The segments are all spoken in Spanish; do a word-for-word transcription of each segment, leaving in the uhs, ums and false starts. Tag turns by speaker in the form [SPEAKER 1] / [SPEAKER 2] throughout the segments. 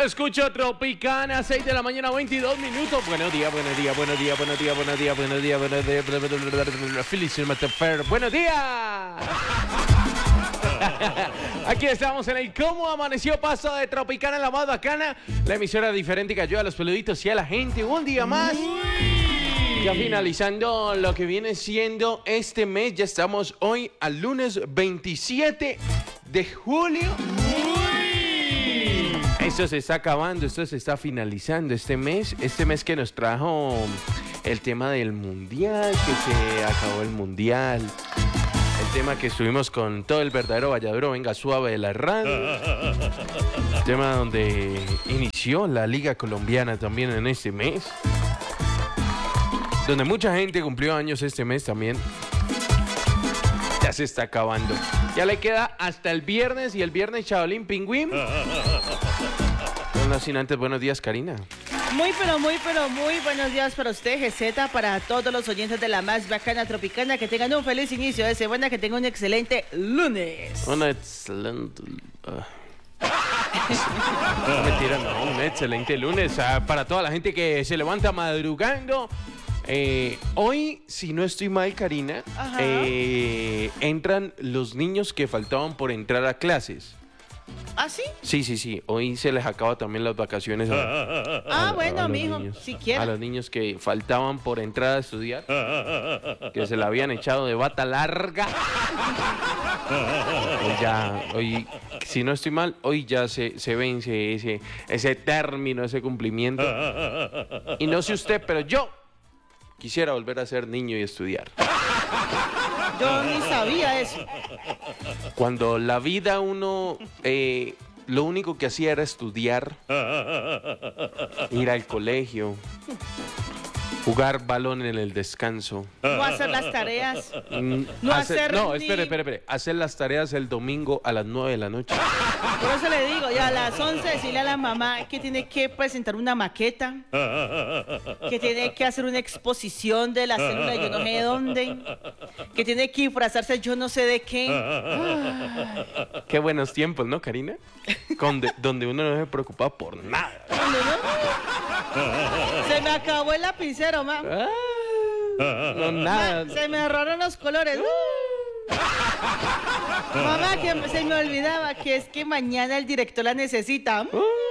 [SPEAKER 1] Escucho Tropicana, seis de la mañana, veintidós minutos. Buenos días, buenos días, buenos días, buenos días, buenos días, buenos días, buenos días, buenos días. Buenos días. Aquí estamos en el Cómo Amaneció Paso de Tropicana, la más bacana, la emisora diferente que ayuda a los peluditos y a la gente. Un día más. Ya finalizando lo que viene siendo este mes, ya estamos hoy al lunes veintisiete de julio. Esto se está acabando, esto se está finalizando este mes, este mes que nos trajo el tema del mundial, que se acabó el mundial, el tema que estuvimos con todo el verdadero Valladuro, venga suave de la radio, el tema donde inició la Liga Colombiana también en este mes, donde mucha gente cumplió años este mes también. Ya se está acabando. Ya le queda hasta el viernes y el viernes Chaolín Pingüín. No sin antes, buenos días, Karina.
[SPEAKER 2] Muy, pero muy, pero muy buenos días para usted, G Z, para todos los oyentes de la más bacana Tropicana. Que tengan un feliz inicio de semana, que tengan un excelente lunes.
[SPEAKER 1] Un excelente... Uh. No, mentira, no, un excelente lunes. Uh, para toda la gente que se levanta madrugando. Eh, hoy, si no estoy mal, Karina, eh, entran los niños que faltaban por entrar a clases.
[SPEAKER 2] ¿Ah, sí?
[SPEAKER 1] Sí, sí, sí. Hoy se les acaba también las vacaciones. A, a,
[SPEAKER 2] ah,
[SPEAKER 1] a,
[SPEAKER 2] bueno,
[SPEAKER 1] a
[SPEAKER 2] mijo,
[SPEAKER 1] niños,
[SPEAKER 2] si quiere.
[SPEAKER 1] A los niños que faltaban por entrar a estudiar, que se la habían echado de bata larga. Hoy ya, hoy, si no estoy mal, hoy ya se, se vence ese, ese término, ese cumplimiento. Y no sé usted, pero yo quisiera volver a ser niño y estudiar.
[SPEAKER 2] Yo ni sabía eso.
[SPEAKER 1] Cuando la vida uno, eh, lo único que hacía era estudiar, ir al colegio, jugar balón en el descanso.
[SPEAKER 2] No hacer las tareas.
[SPEAKER 1] Mm,
[SPEAKER 2] no
[SPEAKER 1] hacer,
[SPEAKER 2] hacer
[SPEAKER 1] No,
[SPEAKER 2] ni...
[SPEAKER 1] espere, espere, espere. Hacer las tareas el domingo a las nueve de la noche.
[SPEAKER 2] Por eso le digo, ya a las once decirle a la mamá que tiene que presentar una maqueta, que tiene que hacer una exposición de la célula yo no sé de dónde, que tiene que disfrazarse yo no sé de qué.
[SPEAKER 1] Ah, qué buenos tiempos, ¿no, Karina? Donde, donde uno no se preocupa por nada.
[SPEAKER 2] No? Se me acabó el lapicero, mamá.
[SPEAKER 1] Ah, no, nada.
[SPEAKER 2] Ma, se me erraron los colores. Mamá, que se me olvidaba que es que mañana el director la necesita.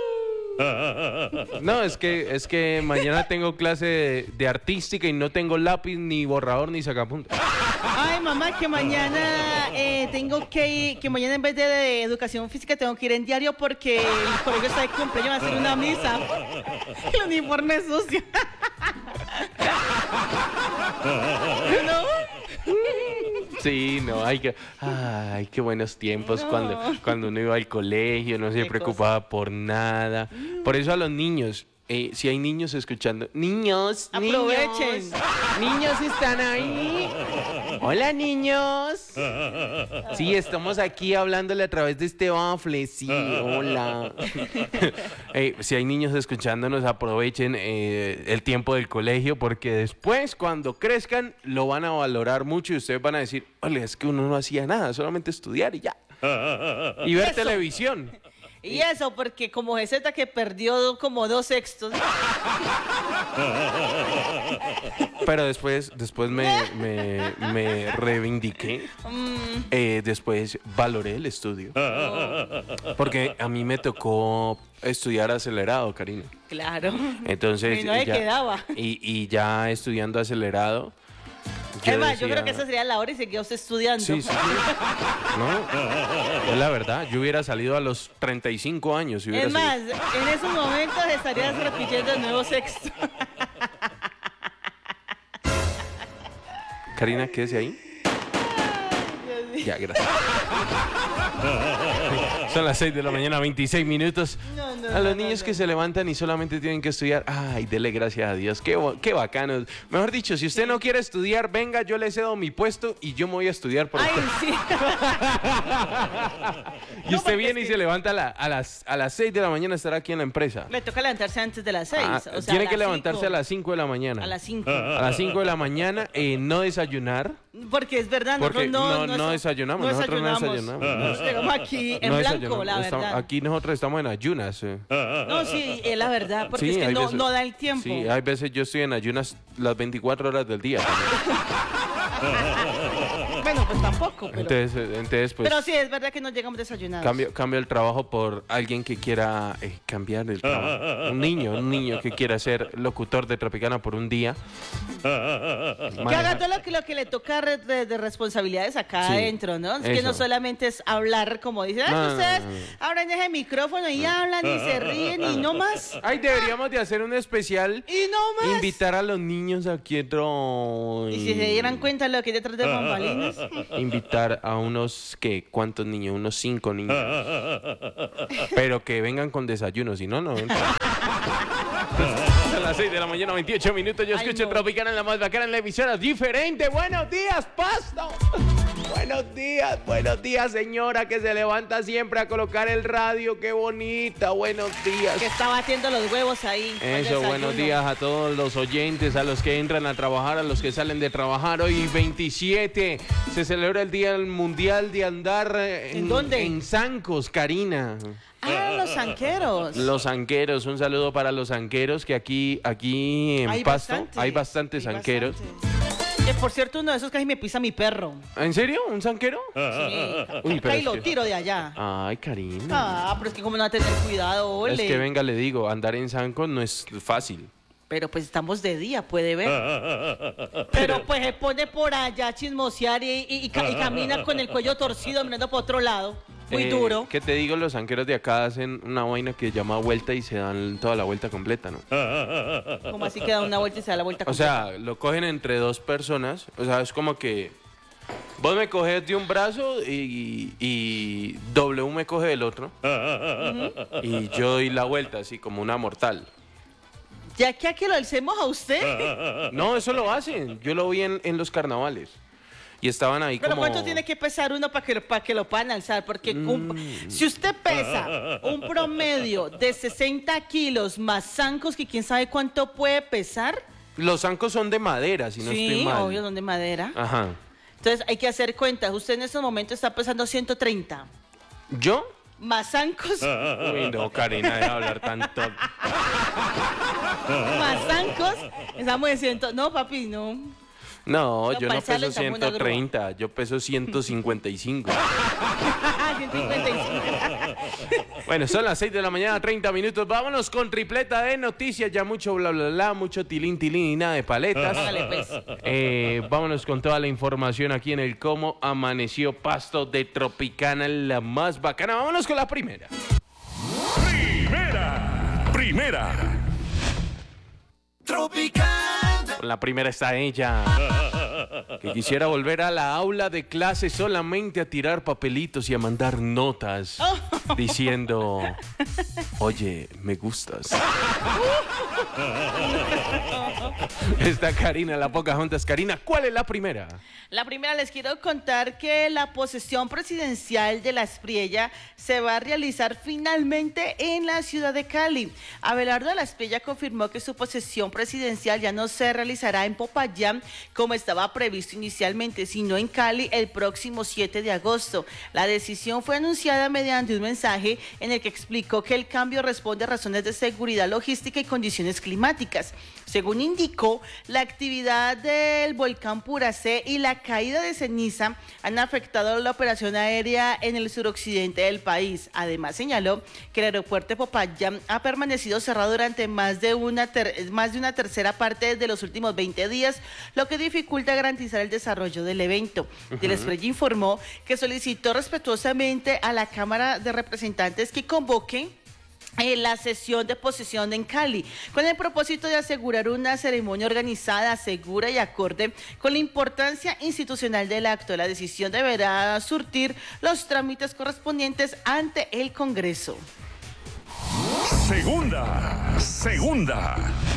[SPEAKER 1] No, es que es que mañana tengo clase de, de artística y no tengo lápiz, ni borrador, ni sacapuntas.
[SPEAKER 2] Ay, mamá, que mañana eh, tengo que ir, que mañana en vez de, de educación física tengo que ir en diario porque el colegio está de cumpleaños, va a hacer una misa. El uniforme es sucio. ¿No?
[SPEAKER 1] Sí, no, hay que, ay, qué buenos tiempos no. cuando, cuando uno iba al colegio, no se preocupaba cosa? por nada. Por eso a los niños, eh, si hay niños escuchando, niños,
[SPEAKER 2] aprovechen,
[SPEAKER 1] niños, niños están ahí. Hola, niños. Sí, estamos aquí hablándole a través de este bafle. Sí, hola. eh, si hay niños escuchándonos, aprovechen eh, el tiempo del colegio, porque después, cuando crezcan, lo van a valorar mucho y ustedes van a decir, oye, es que uno no hacía nada, solamente estudiar y ya. Y ver Eso. televisión.
[SPEAKER 2] Y eso, porque como G Z que perdió como dos sextos.
[SPEAKER 1] Pero después, después me, me, me reivindiqué. Mm. Eh, después valoré el estudio. Oh. Porque a mí me tocó estudiar acelerado, Karina.
[SPEAKER 2] Claro.
[SPEAKER 1] Entonces,
[SPEAKER 2] y no le
[SPEAKER 1] ya,
[SPEAKER 2] quedaba.
[SPEAKER 1] Y, y ya estudiando acelerado.
[SPEAKER 2] Yo, Eva, decía, yo creo que esa sería la hora y seguía usted estudiando.
[SPEAKER 1] Sí, sí. No, es la verdad. Yo hubiera salido a los treinta y cinco años. Si
[SPEAKER 2] es más,
[SPEAKER 1] sido.
[SPEAKER 2] en esos momentos estarías repitiendo el nuevo sexto.
[SPEAKER 1] Karina, quédese ahí. Ay, ya, gracias. Son las seis de la mañana, veintiséis minutos. No, no, a los no, niños no, que no. se levantan y solamente tienen que estudiar, ay, dele gracias a Dios, qué, qué bacano. Mejor dicho, si usted sí. no quiere estudiar, venga, yo le cedo mi puesto y yo me voy a estudiar por usted.
[SPEAKER 2] Ay, sí.
[SPEAKER 1] Y usted no, viene y sí. se levanta a, la, a las a las seis de la mañana, estará aquí en la empresa.
[SPEAKER 2] Le toca levantarse antes de las seis.
[SPEAKER 1] Ah,
[SPEAKER 2] o sea,
[SPEAKER 1] tiene que
[SPEAKER 2] levantarse
[SPEAKER 1] cinco. a las cinco de la mañana.
[SPEAKER 2] A las cinco.
[SPEAKER 1] A las cinco de la mañana, eh, no desayunar.
[SPEAKER 2] Porque es verdad,
[SPEAKER 1] Porque
[SPEAKER 2] nosotros
[SPEAKER 1] no,
[SPEAKER 2] no,
[SPEAKER 1] no desayunamos, nosotros no desayunamos.
[SPEAKER 2] Nos llegamos aquí en
[SPEAKER 1] No
[SPEAKER 2] blanco,
[SPEAKER 1] desayunamos,
[SPEAKER 2] la
[SPEAKER 1] estamos-
[SPEAKER 2] verdad.
[SPEAKER 1] aquí nosotros estamos en ayunas. eh.
[SPEAKER 2] No, sí, es la verdad, porque
[SPEAKER 1] Sí,
[SPEAKER 2] es que
[SPEAKER 1] hay
[SPEAKER 2] no,
[SPEAKER 1] veces-
[SPEAKER 2] no da el tiempo.
[SPEAKER 1] Sí, hay veces yo estoy en ayunas las veinticuatro horas del día. también.
[SPEAKER 2] Bueno, pues tampoco, pero,
[SPEAKER 1] Entonces, eh, entonces pues,
[SPEAKER 2] pero sí, es verdad que nos llegamos desayunados.
[SPEAKER 1] cambio, cambio el trabajo por alguien que quiera eh, cambiar el trabajo. Un niño, un niño que quiera ser locutor de Tropicana por un día.
[SPEAKER 2] Que haga todo lo que, lo que le toca re- de, de responsabilidades acá
[SPEAKER 1] Sí,
[SPEAKER 2] adentro, ¿no? Es que no
[SPEAKER 1] eso.
[SPEAKER 2] solamente es hablar, como dicen,
[SPEAKER 1] No,
[SPEAKER 2] "Ah,
[SPEAKER 1] no,
[SPEAKER 2] ustedes
[SPEAKER 1] no, no.
[SPEAKER 2] abren ese micrófono y hablan y se ríen y no más.
[SPEAKER 1] Ay, deberíamos de hacer un especial.
[SPEAKER 2] Y no más.
[SPEAKER 1] Invitar a los niños aquí otro.
[SPEAKER 2] Y si se dieran cuenta de lo que hay detrás de bambalinas.
[SPEAKER 1] Invitar a unos, ¿qué? ¿Cuántos niños? Unos cinco niños. Pero que vengan con desayuno, si no, no entran. Son las seis de la mañana, veintiocho minutos. Yo
[SPEAKER 2] Ay,
[SPEAKER 1] escucho
[SPEAKER 2] no.
[SPEAKER 1] Tropicana en la más bacana, en la emisora diferente. Buenos días, Pasto. Buenos días, buenos días, señora que se levanta siempre a colocar el radio. Qué bonita, buenos días.
[SPEAKER 2] Que está batiendo los huevos ahí. con
[SPEAKER 1] Eso,
[SPEAKER 2] desayuno.
[SPEAKER 1] buenos días a todos los oyentes, a los que entran a trabajar, a los que salen de trabajar. Hoy veintisiete se celebra el Día Mundial de Andar en,
[SPEAKER 2] ¿En dónde?
[SPEAKER 1] en zancos, Karina.
[SPEAKER 2] Ah, los zanqueros.
[SPEAKER 1] Los zanqueros, un saludo para los zanqueros, que aquí, aquí en
[SPEAKER 2] Hay
[SPEAKER 1] Pasto
[SPEAKER 2] bastante,
[SPEAKER 1] hay bastantes
[SPEAKER 2] hay
[SPEAKER 1] zanqueros.
[SPEAKER 2] bastante. Que por cierto, uno de esos casi me pisa mi perro.
[SPEAKER 1] ¿En serio? ¿Un zanquero?
[SPEAKER 2] Sí,
[SPEAKER 1] Uy, pero
[SPEAKER 2] y
[SPEAKER 1] es
[SPEAKER 2] lo
[SPEAKER 1] que-
[SPEAKER 2] tiro de allá.
[SPEAKER 1] Ay, Karina.
[SPEAKER 2] Ah, pero es que como no va a tener cuidado, ole.
[SPEAKER 1] Es que venga, le digo, andar en zancos no es fácil.
[SPEAKER 2] Pero pues estamos de día, puede ver. Pero pues se pone por allá a chismosear y, y- y ca- y camina con el cuello torcido mirando para otro lado. Muy
[SPEAKER 1] Eh,
[SPEAKER 2] duro.
[SPEAKER 1] ¿Qué te digo? Los zanqueros de acá hacen una vaina que se llama vuelta y se dan toda la vuelta completa, ¿no?
[SPEAKER 2] Como así que da una vuelta y se da la vuelta.
[SPEAKER 1] O sea, lo cogen entre dos personas. O sea, es como que vos me coges de un brazo y, y W me coge del otro. Y yo doy la vuelta, así como una mortal.
[SPEAKER 2] Ya que a que lo alcemos a usted.
[SPEAKER 1] No, eso lo hacen. Yo lo vi en, en los carnavales. Y estaban ahí
[SPEAKER 2] Pero
[SPEAKER 1] como...
[SPEAKER 2] ¿cuánto tiene que pesar uno para que, lo- para que lo puedan alzar? Porque cum- si usted pesa un promedio de sesenta kilos más zancos, que quién sabe cuánto puede pesar.
[SPEAKER 1] Los zancos son de madera, si no estoy
[SPEAKER 2] Sí,
[SPEAKER 1] mal.
[SPEAKER 2] obvio, son de madera.
[SPEAKER 1] Ajá.
[SPEAKER 2] Entonces hay que hacer cuentas. Usted en estos momentos está pesando ciento treinta.
[SPEAKER 1] ¿Yo?
[SPEAKER 2] Más zancos,
[SPEAKER 1] Uy, no, Karina, deja de hablar tanto.
[SPEAKER 2] más zancos. Estamos en ciento. No, papi, no.
[SPEAKER 1] No,
[SPEAKER 2] No,
[SPEAKER 1] yo
[SPEAKER 2] para
[SPEAKER 1] no
[SPEAKER 2] echarle
[SPEAKER 1] peso
[SPEAKER 2] echamos una
[SPEAKER 1] ciento treinta, yo peso ciento cincuenta y cinco.
[SPEAKER 2] ciento cincuenta y cinco.
[SPEAKER 1] Bueno, son las seis de la mañana, treinta minutos. Vámonos con tripleta de noticias. Ya mucho bla, bla, bla, mucho tilín, tilín y nada de paletas.
[SPEAKER 2] Hágale, pues.
[SPEAKER 1] Eh, vámonos con toda la información aquí en el Cómo Amaneció Pasto de Tropicana, la más bacana. Vámonos con la primera.
[SPEAKER 3] Primera, primera.
[SPEAKER 1] Con la primera está ella, que quisiera volver a la aula de clase solamente a tirar papelitos y a mandar notas diciendo, oye, me gustas. Está Karina, la Pocahontas. Karina, ¿cuál es la primera?
[SPEAKER 2] La primera, les quiero contar que la posesión presidencial de la Espriella se va a realizar finalmente en la ciudad de Cali. Abelardo de la Espriella confirmó que su posesión presidencial ya no se realizará en Popayán como estaba previsto inicialmente, sino en Cali el próximo siete de agosto. La decisión fue anunciada mediante un mensaje en el que explicó que el cambio responde a razones de seguridad logística y condiciones climáticas. Según indicó, la actividad del volcán Puracé y la caída de ceniza han afectado la operación aérea en el suroccidente del país. Además, señaló que el aeropuerto de Popayán ha permanecido cerrado durante más de una, ter- más de una tercera parte de los últimos veinte días, lo que dificulta garantizar el desarrollo del evento. De la Espriella informó que solicitó respetuosamente a la Cámara de Representantes que convoque en la sesión de posesión en Cali, con el propósito de asegurar una ceremonia organizada, segura y acorde con la importancia institucional del acto. La decisión deberá surtir los trámites correspondientes ante el Congreso.
[SPEAKER 3] Segunda, segunda.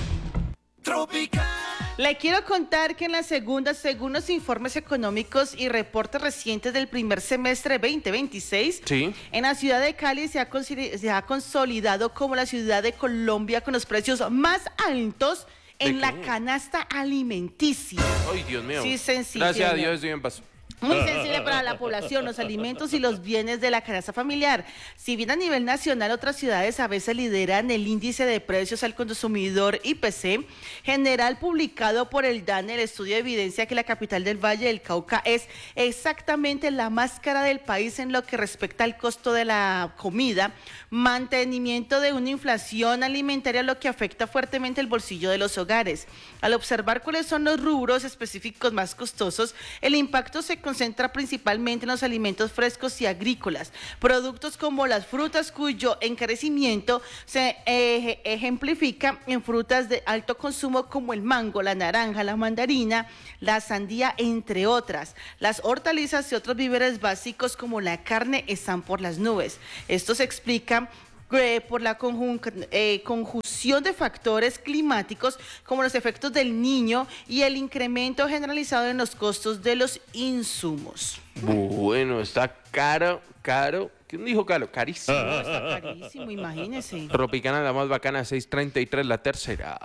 [SPEAKER 2] Le quiero contar que en la segunda, según los informes económicos y reportes recientes del primer semestre veinte veintiséis,
[SPEAKER 1] Sí.
[SPEAKER 2] en la ciudad de Cali se ha, consoli- se ha consolidado como la ciudad de Colombia con los precios más altos en la
[SPEAKER 1] qué?
[SPEAKER 2] canasta alimenticia.
[SPEAKER 1] Ay, Dios mío.
[SPEAKER 2] Sí, sencillo.
[SPEAKER 1] Gracias a Dios estoy en paz.
[SPEAKER 2] Muy sensible para la población, los alimentos y los bienes de la canasta familiar. Si bien a nivel nacional otras ciudades a veces lideran el índice de precios al consumidor I P C general publicado por el D A N E, el estudio evidencia que la capital del Valle del Cauca es exactamente la más cara del país en lo que respecta al costo de la comida, mantenimiento de una inflación alimentaria, lo que afecta fuertemente el bolsillo de los hogares. Al observar cuáles son los rubros específicos más costosos, el impacto se concentra principalmente en los alimentos frescos y agrícolas, productos como las frutas cuyo encarecimiento se eh, ejemplifica en frutas de alto consumo como el mango, la naranja, la mandarina, la sandía, entre otras. Las hortalizas y otros víveres básicos como la carne están por las nubes. Esto se explica Eh, por la conjun eh, conjunción de factores climáticos como los efectos del Niño y el incremento generalizado en los costos de los insumos.
[SPEAKER 1] Bueno, está caro, caro. ¿Quién dijo caro? Carísimo.
[SPEAKER 2] No, está carísimo, imagínese.
[SPEAKER 1] Tropicana, la más bacana, seis treinta y tres, la tercera.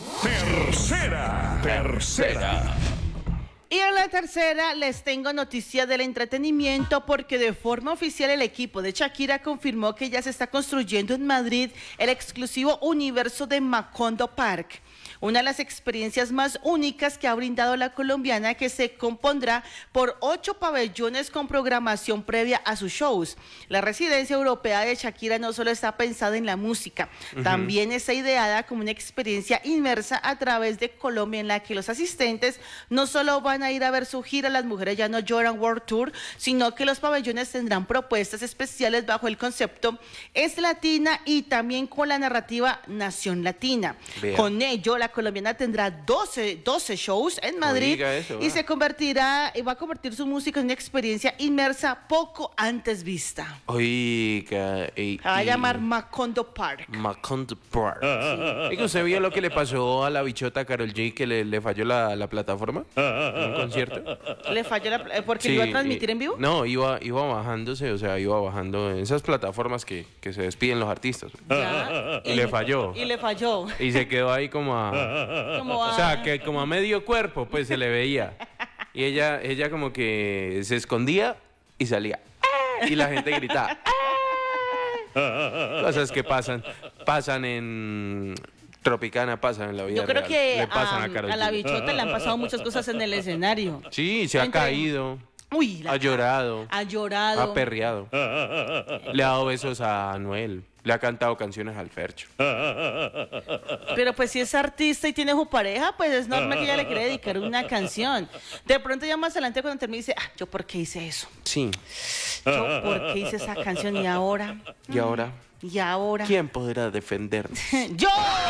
[SPEAKER 3] Tercera. Tercera.
[SPEAKER 2] Y en la tercera les tengo noticias del entretenimiento porque de forma oficial el equipo de Shakira confirmó que ya se está construyendo en Madrid el exclusivo universo de Macondo Park, una de las experiencias más únicas que ha brindado la colombiana, que se compondrá por ocho pabellones con programación previa a sus shows. La residencia europea de Shakira no solo está pensada en la música, uh-huh. también está ideada como una experiencia inmersa a través de Colombia, en la que los asistentes no solo van a ir a ver su gira Las Mujeres Ya No Lloran World Tour, sino que los pabellones tendrán propuestas especiales bajo el concepto Es Latina y también con la narrativa Nación Latina. Vea. Con ello, la colombiana tendrá doce, doce shows en Madrid eso, y se convertirá y va a convertir su música en una experiencia inmersa poco antes vista.
[SPEAKER 1] Oiga, y,
[SPEAKER 2] va a y... llamar Macondo Park.
[SPEAKER 1] Macondo Park. Sí. ¿Y que usted vio lo que le pasó a la bichota Karol G, que le, le falló la, la plataforma en un concierto?
[SPEAKER 2] ¿Le falló la porque sí, iba a transmitir
[SPEAKER 1] y,
[SPEAKER 2] en vivo?
[SPEAKER 1] No, iba, iba bajándose, o sea, iba bajando en esas plataformas que, que se despiden los artistas.
[SPEAKER 2] ¿Ya?
[SPEAKER 1] Y, y le falló.
[SPEAKER 2] Y le falló.
[SPEAKER 1] Y se quedó ahí como a... Como a... O sea, que como a medio cuerpo, pues se le veía. Y ella, ella como que se escondía y salía. Y la gente gritaba. Cosas que pasan. Pasan en... Tropicana, pasan en la vida
[SPEAKER 2] Yo creo
[SPEAKER 1] real.
[SPEAKER 2] que
[SPEAKER 1] le pasan
[SPEAKER 2] a,
[SPEAKER 1] a, Karol G.
[SPEAKER 2] a la bichota le han pasado muchas cosas en el escenario.
[SPEAKER 1] Sí, se ha Entre... caído.
[SPEAKER 2] Uy, la
[SPEAKER 1] ha llorado.
[SPEAKER 2] Ha llorado.
[SPEAKER 1] Ha perreado. Le ha dado besos a Anuel. Le ha cantado canciones al Fercho.
[SPEAKER 2] Pero pues si es artista y tiene su pareja, pues es normal que ella le quiera dedicar una canción. De pronto ya más adelante cuando termine dice, ah, ¿yo por qué hice eso?
[SPEAKER 1] Sí.
[SPEAKER 2] ¿Yo por qué hice esa canción y ahora?
[SPEAKER 1] ¿Y ahora?
[SPEAKER 2] ¿Y ahora?
[SPEAKER 1] ¿Quién podrá defendernos?
[SPEAKER 2] ¡Yo!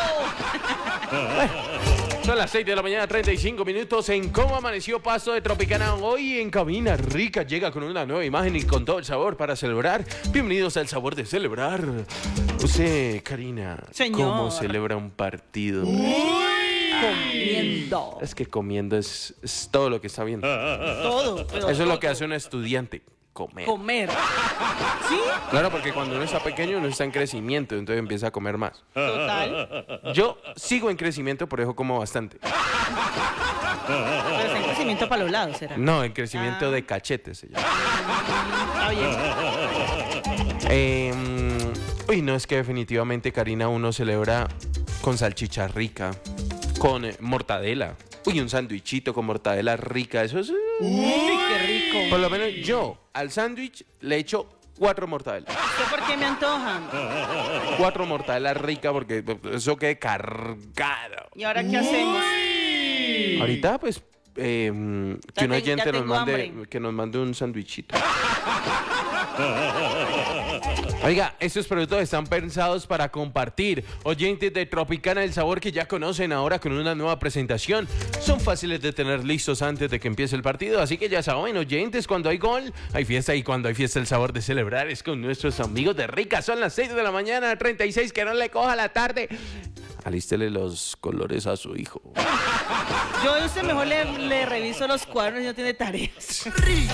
[SPEAKER 1] Son las seis de la mañana, treinta y cinco minutos en Cómo Amaneció Pasto de Tropicana. Hoy en Cabina Rica llega con una nueva imagen y con todo el sabor para celebrar. Bienvenidos al sabor de celebrar. Usted, Karina,
[SPEAKER 2] Señor.
[SPEAKER 1] ¿cómo celebra un partido?
[SPEAKER 2] Uy. Comiendo.
[SPEAKER 1] Es que comiendo es, es todo lo que está bien.
[SPEAKER 2] Todo. Pero
[SPEAKER 1] Eso
[SPEAKER 2] todo.
[SPEAKER 1] es lo que hace un estudiante. Comer.
[SPEAKER 2] Comer. ¿Sí?
[SPEAKER 1] Claro, porque cuando uno está pequeño uno está en crecimiento, entonces empieza a comer más.
[SPEAKER 2] Total.
[SPEAKER 1] Yo sigo en crecimiento, por eso como bastante.
[SPEAKER 2] Pero está en crecimiento para los lados, ¿será?
[SPEAKER 1] No, en crecimiento ah. de cachetes se llama.
[SPEAKER 2] Está bien.
[SPEAKER 1] Eh, uy, no, es que definitivamente, Karina, uno celebra con salchicha rica, con eh, mortadela. Uy, un sándwichito con mortadela rica, eso es...
[SPEAKER 2] Uy, qué rico.
[SPEAKER 1] Por lo menos yo al sándwich le echo cuatro mortadelas.
[SPEAKER 2] ¿Usted por qué me antojan?
[SPEAKER 1] Cuatro mortadelas ricas porque eso quede cargado.
[SPEAKER 2] ¿Y ahora qué hacemos?
[SPEAKER 1] Ahorita, pues, eh, que un oyente nos mande, que nos mande un sándwichito. Oiga, estos productos están pensados para compartir. Oyentes de Tropicana, el sabor que ya conocen ahora con una nueva presentación. Son fáciles de tener listos antes de que empiece el partido, así que ya saben, oyentes, cuando hay gol, hay fiesta, y cuando hay fiesta el sabor de celebrar es con nuestros amigos de Rica. Son las seis de la mañana, treinta y seis, que no le coja la tarde. Alístele los colores a su hijo.
[SPEAKER 2] Yo a usted mejor le, le reviso los cuadros y no tiene tareas.
[SPEAKER 3] Rica.